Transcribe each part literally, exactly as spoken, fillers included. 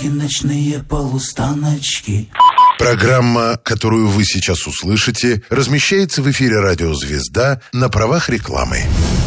станочки, ночные полустаночки. Программа, которую вы сейчас услышите, размещается в эфире «Радио Звезда» на правах рекламы.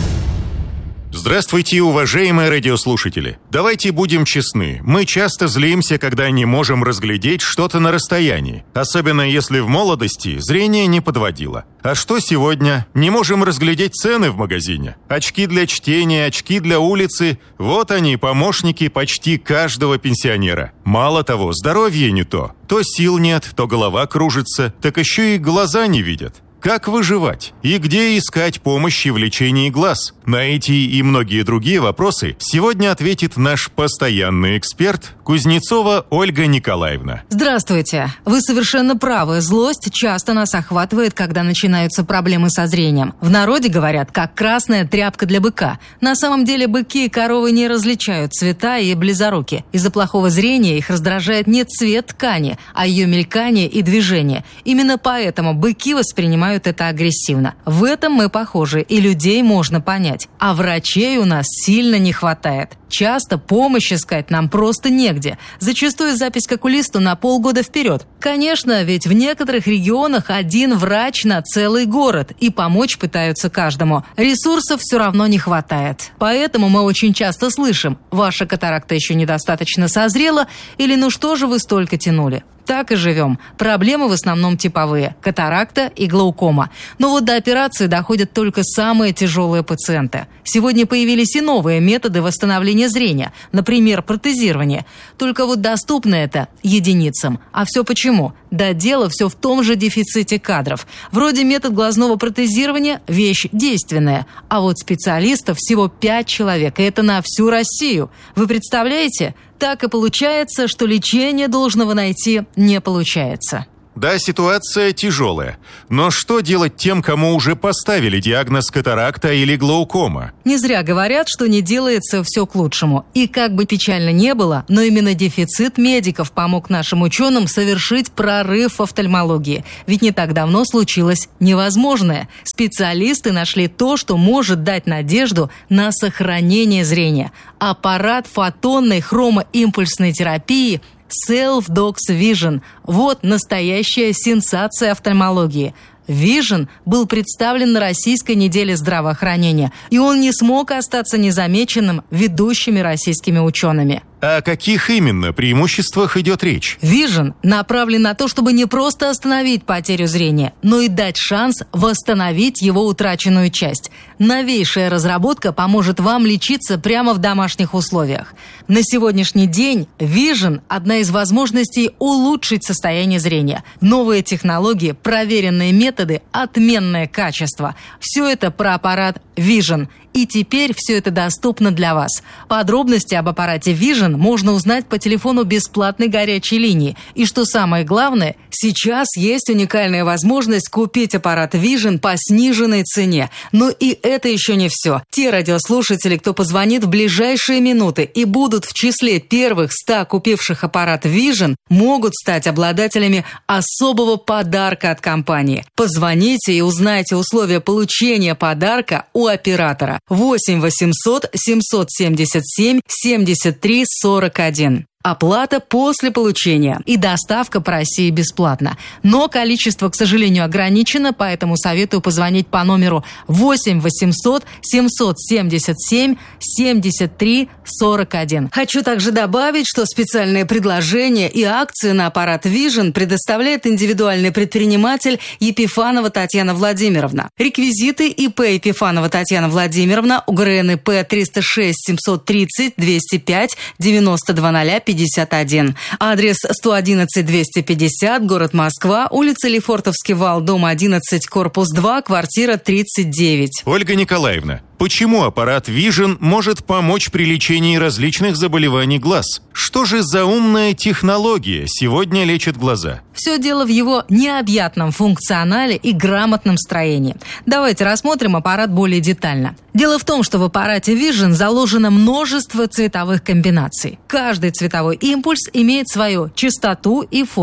Здравствуйте, уважаемые радиослушатели. Давайте будем честны. Мы часто злимся, когда не можем разглядеть что-то на расстоянии. Особенно если в молодости зрение не подводило. А что сегодня? Не можем разглядеть цены в магазине. Очки для чтения, очки для улицы. Вот они, помощники почти каждого пенсионера. Мало того, здоровье не то. То сил нет, то голова кружится, так еще и глаза не видят. Как выживать? И где искать помощи в лечении глаз? На эти и многие другие вопросы сегодня ответит наш постоянный эксперт Кузнецова Ольга Николаевна. Здравствуйте. Вы совершенно правы. Злость часто нас охватывает, когда начинаются проблемы со зрением. В народе говорят, как красная тряпка для быка. На самом деле быки и коровы не различают цвета и близоруки. Из-за плохого зрения их раздражает не цвет ткани, а ее мелькание и движение. Именно поэтому быки воспринимают это агрессивно. В этом мы похожи, и людей можно понять. А врачей у нас сильно не хватает. Часто помощь искать нам просто негде. Зачастую запись к окулисту на полгода вперед. Конечно, ведь в некоторых регионах один врач на целый город, и помочь пытаются каждому. Ресурсов все равно не хватает. Поэтому мы очень часто слышим: «Ваша катаракта еще недостаточно созрела» или «Ну что же вы столько тянули?» Так и живем. Проблемы в основном типовые – катаракта и глаукома. Но вот до операции доходят только самые тяжелые пациенты. Сегодня появились и новые методы восстановления зрения, например, протезирование. Только вот доступно это единицам. А все почему? Да дело все в том же дефиците кадров. Вроде метод глазного протезирования – вещь действенная, а вот специалистов всего пять человек, и это на всю Россию. Вы представляете? Так и получается, что лечение должного найти не получается. Да, ситуация тяжелая. Но что делать тем, кому уже поставили диагноз катаракта или глаукома? Не зря говорят, что не делается все к лучшему. И как бы печально не было, но именно дефицит медиков помог нашим ученым совершить прорыв в офтальмологии. Ведь не так давно случилось невозможное. Специалисты нашли то, что может дать надежду на сохранение зрения. Аппарат фотонной хромоимпульсной терапии Self-Dox Vision. Вот настоящая сенсация офтальмологии. Vision был представлен на Российской неделе здравоохранения, и он не смог остаться незамеченным ведущими российскими учеными. О каких именно преимуществах идет речь? Vision направлен на то, чтобы не просто остановить потерю зрения, но и дать шанс восстановить его утраченную часть. Новейшая разработка поможет вам лечиться прямо в домашних условиях. На сегодняшний день Vision – одна из возможностей улучшить состояние зрения. Новые технологии, проверенные методы, отменное качество – все это про аппарат Vision. И теперь все это доступно для вас. Подробности об аппарате Vision можно узнать по телефону бесплатной горячей линии. И что самое главное, сейчас есть уникальная возможность купить аппарат Vision по сниженной цене. Но и это еще не все. Те радиослушатели, кто позвонит в ближайшие минуты и будут в числе первых ста купивших аппарат Vision, могут стать обладателями особого подарка от компании. Позвоните и узнайте условия получения подарка у оператора. восемь восемьсот семьсот семьдесят семь семьдесят три сорок один. Оплата после получения и доставка по России бесплатна. Но количество, к сожалению, ограничено, поэтому советую позвонить по номеру восемь восемьсот семьсот семьдесят семь семьдесят три сорок один. Хочу также добавить, что специальные предложения и акции на аппарат Vision предоставляет индивидуальный предприниматель Епифанова Татьяна Владимировна. Реквизиты ИП Епифанова Татьяна Владимировна, УГРН ИП триста шесть семьсот тридцать двести пять девяносто два ноль пятьдесят один. Адрес сто одиннадцать двести пятьдесят, город Москва, улица Лефортовский вал, дом одиннадцать, корпус два, квартира тридцать девять. Ольга Николаевна, почему аппарат Vision может помочь при лечении различных заболеваний глаз? Что же за умная технология сегодня лечит глаза? Все дело в его необъятном функционале и грамотном строении. Давайте рассмотрим аппарат более детально. Дело в том, что в аппарате Vision заложено множество цветовых комбинаций. Каждый цветовой импульс имеет свою частоту и форму.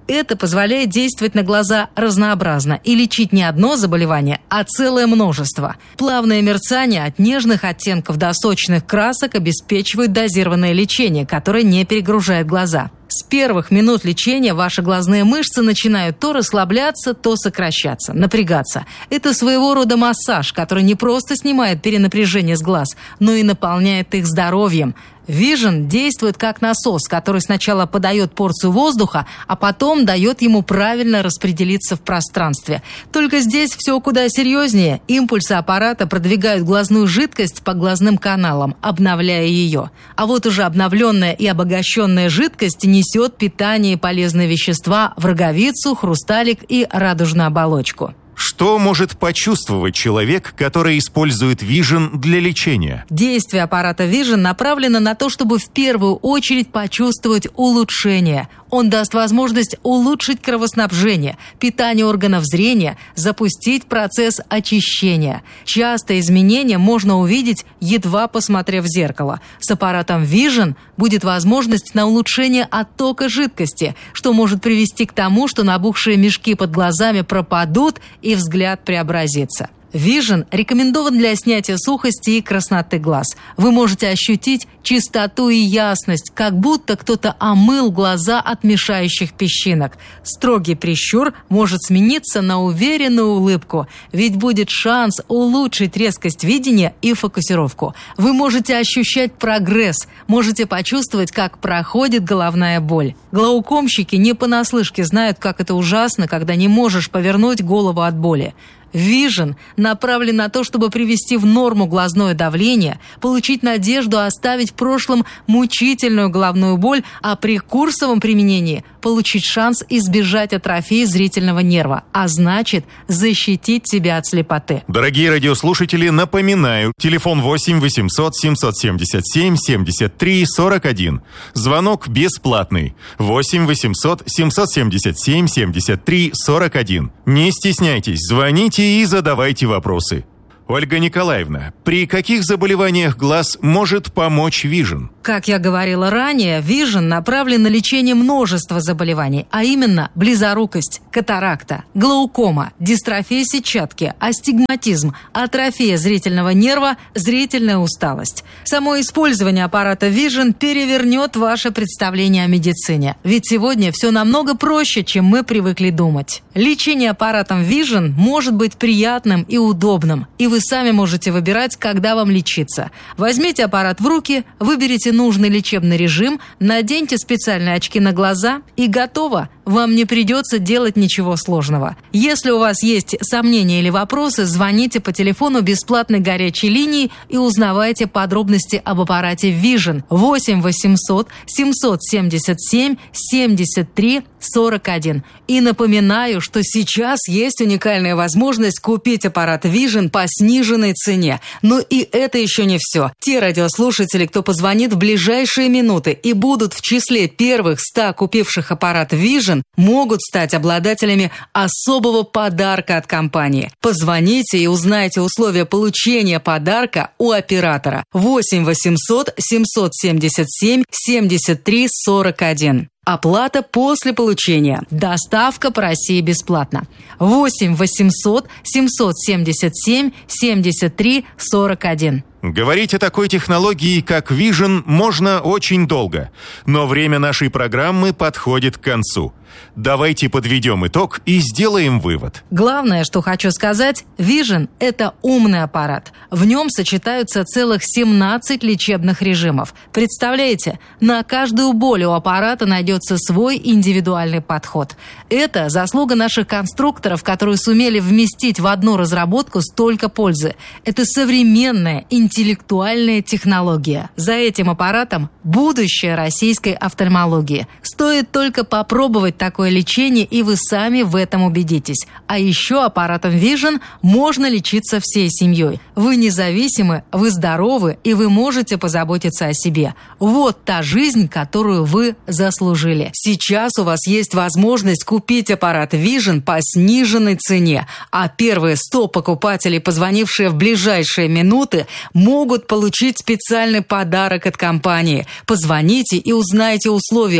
Это позволяет действовать на глаза разнообразно и лечить не одно заболевание, а целое множество. Плавное мерцание от нежных оттенков до сочных красок обеспечивает дозированное лечение, которое не перегружает глаза. С первых минут лечения ваши глазные мышцы начинают то расслабляться, то сокращаться, напрягаться. Это своего рода массаж, который не просто снимает перенапряжение с глаз, но и наполняет их здоровьем. Vision действует как насос, который сначала подает порцию воздуха, а потом дает ему правильно распределиться в пространстве. Только здесь все куда серьезнее. Импульсы аппарата продвигают глазную жидкость по глазным каналам, обновляя ее. А вот уже обновленная и обогащенная жидкость несет питание и полезные вещества в роговицу, хрусталик и радужную оболочку. Что может почувствовать человек, который использует Vision для лечения? Действие аппарата Vision направлено на то, чтобы в первую очередь почувствовать улучшение. Он даст возможность улучшить кровоснабжение, питание органов зрения, запустить процесс очищения. Часто изменения можно увидеть, едва посмотрев в зеркало. С аппаратом Vision будет возможность на улучшение оттока жидкости, что может привести к тому, что набухшие мешки под глазами пропадут и взгляд преобразится. Vision рекомендован для снятия сухости и красноты глаз. Вы можете ощутить чистоту и ясность, как будто кто-то омыл глаза от мешающих песчинок. Строгий прищур может смениться на уверенную улыбку, ведь будет шанс улучшить резкость видения и фокусировку. Вы можете ощущать прогресс, можете почувствовать, как проходит головная боль. Глаукомщики не понаслышке знают, как это ужасно, когда не можешь повернуть голову от боли. Vision направлен на то, чтобы привести в норму глазное давление, получить надежду оставить в прошлом мучительную головную боль, а при курсовом применении получить шанс избежать атрофии зрительного нерва, а значит защитить себя от слепоты. Дорогие радиослушатели, напоминаю, телефон восемь восемьсот семьсот семьдесят семь семьдесят три сорок один. Звонок бесплатный. восемь восемьсот семьсот семьдесят семь семьдесят три сорок один. Не стесняйтесь, звоните и задавайте вопросы. Ольга Николаевна, при каких заболеваниях глаз может помочь Vision? Как я говорила ранее, Vision направлен на лечение множества заболеваний, а именно близорукость, катаракта, глаукома, дистрофия сетчатки, астигматизм, атрофия зрительного нерва, зрительная усталость. Само использование аппарата Vision перевернет ваше представление о медицине, ведь сегодня все намного проще, чем мы привыкли думать. Лечение аппаратом Vision может быть приятным и удобным, и вы сами можете выбирать, когда вам лечиться. Возьмите аппарат в руки, выберите нужный лечебный режим, наденьте специальные очки на глаза и готово. Вам не придется делать ничего сложного. Если у вас есть сомнения или вопросы, звоните по телефону бесплатной горячей линии и узнавайте подробности об аппарате Vision восемь восемьсот семьсот семьдесят семь семьдесят три сорок один. И напоминаю, что сейчас есть уникальная возможность купить аппарат Vision по сниженной цене. Но и это еще не все. Те радиослушатели, кто позвонит в ближайшие минуты и будут в числе первых ста купивших аппарат Vision, могут стать обладателями особого подарка от компании. Позвоните и узнайте условия получения подарка у оператора. восемь восемьсот семьсот семьдесят семь семьдесят три сорок один. Оплата после получения. Доставка по России бесплатна. восемь восемьсот семьсот семьдесят семь семьдесят три сорок один. Говорить о такой технологии, как Vision, можно очень долго, но время нашей программы подходит к концу. Давайте подведем итог и сделаем вывод. Главное, что хочу сказать, Vision – это умный аппарат. В нем сочетаются целых семнадцать лечебных режимов. Представляете, на каждую боль у аппарата найдется свой индивидуальный подход. Это заслуга наших конструкторов, которые сумели вместить в одну разработку столько пользы. Это современная интеллектуальная технология. За этим аппаратом будущее российской офтальмологии. Стоит только попробовать такое лечение, и вы сами в этом убедитесь. А еще аппаратом Vision можно лечиться всей семьей. Вы независимы, вы здоровы, и вы можете позаботиться о себе. Вот та жизнь, которую вы заслужили. Сейчас у вас есть возможность купить аппарат Vision по сниженной цене, а первые сто покупателей, позвонившие в ближайшие минуты, могут получить специальный подарок от компании. Позвоните и узнайте условия акции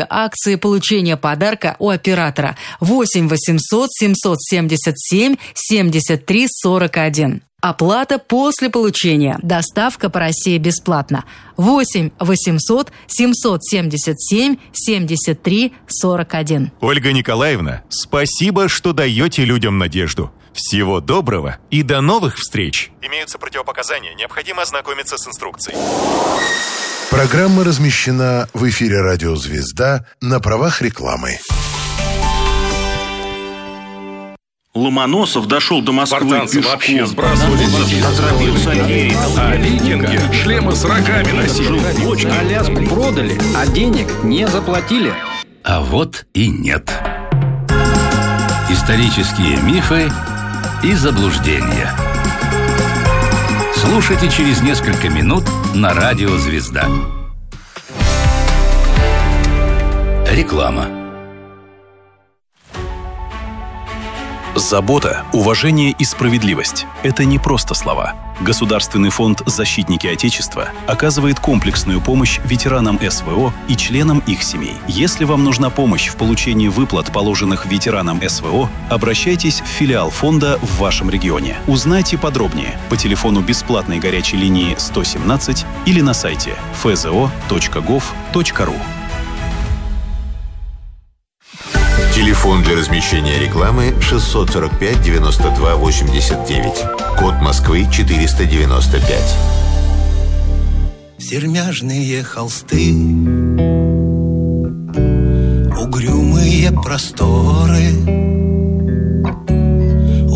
инструкции получения подарка у оператора восемь восемьсот семьсот семьдесят семь семьдесят три сорок один. Оплата после получения. Доставка по России бесплатна. восемь восемьсот семьсот семьдесят семь семьдесят три сорок один. Ольга Николаевна, спасибо, что даете людям надежду. Всего доброго и до новых встреч. Имеются противопоказания, необходимо ознакомиться с инструкцией. Программа размещена в эфире радио «Звезда» на правах рекламы. Ломоносов дошел до Москвы Спартанцы пешком. вообще сбрасывали детей. А викинги шлемы с рогами носили. Аляску продали, а денег не заплатили. А вот и нет. Исторические мифы и заблуждения. Слушайте через несколько минут на радио «Звезда». Реклама. Забота, уважение и справедливость – это не просто слова. Государственный фонд «Защитники Отечества» оказывает комплексную помощь ветеранам эс вэ о и членам их семей. Если вам нужна помощь в получении выплат, положенных ветеранам эс вэ о, обращайтесь в филиал фонда в вашем регионе. Узнайте подробнее по телефону бесплатной горячей линии сто семнадцать или на сайте эф зэ о точка гов точка ру. Телефон для размещения рекламы шестьсот сорок пять девяносто два восемьдесят девять. Код Москвы четыреста девяносто пять. Сермяжные холсты, угрюмые просторы,